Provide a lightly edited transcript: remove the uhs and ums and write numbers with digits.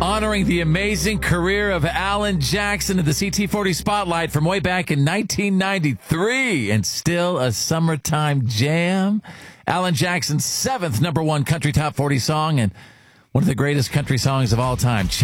Honoring the amazing career of Alan Jackson in the CT40 Spotlight from way back in 1993, and still a summertime jam. Alan Jackson's 7th #1 country top 40 song, and one of the greatest country songs of all time.